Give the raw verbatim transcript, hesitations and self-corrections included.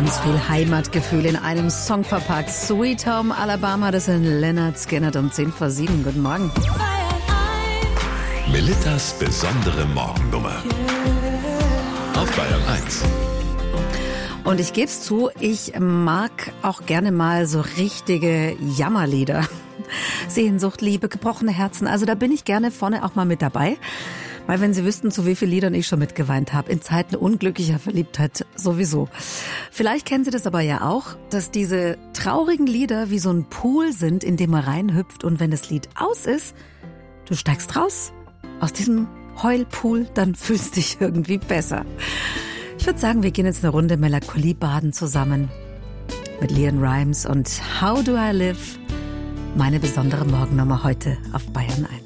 Ganz viel Heimatgefühl in einem Song verpackt. Sweet Home Alabama, das sind Lynyrd Skynyrd um zehn vor sieben. Guten Morgen. Melittas besondere Morgennummer. Auf Bayern eins. Und ich geb's zu, ich mag auch gerne mal so richtige Jammerlieder. Sehnsucht, Liebe, gebrochene Herzen. Also da bin ich gerne vorne auch mal mit dabei. Weil wenn Sie wüssten, zu wie vielen Liedern ich schon mitgeweint habe, in Zeiten unglücklicher Verliebtheit sowieso. Vielleicht kennen Sie das aber ja auch, dass diese traurigen Lieder wie so ein Pool sind, in dem man reinhüpft und wenn das Lied aus ist, du steigst raus aus diesem Heulpool, dann fühlst du dich irgendwie besser. Ich würde sagen, wir gehen jetzt eine Runde Melancholie baden zusammen mit LeAnn Rimes und How Do I Live? Meine besondere Morgennummer heute auf Bayern eins.